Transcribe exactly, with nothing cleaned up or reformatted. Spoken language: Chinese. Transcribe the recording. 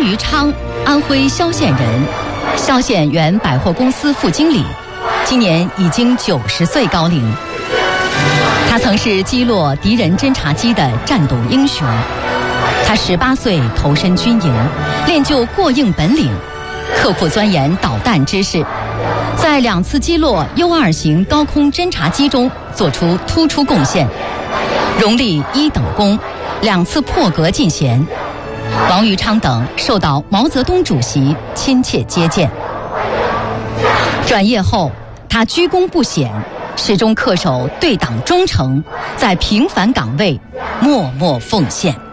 于昌，安徽萧县人，萧县原百货公司副经理，今年已经九十岁高龄。他曾是击落敌人侦察机的战斗英雄。他十八岁投身军营，练就过硬本领，刻苦钻研导弹知识，在两次击落 U 二型高空侦察机中做出突出贡献，荣立一等功，两次破格进衔。王于昌等受到毛泽东主席亲切接见。转业后，他居功不显，始终恪守对党忠诚，在平凡岗位默默奉献。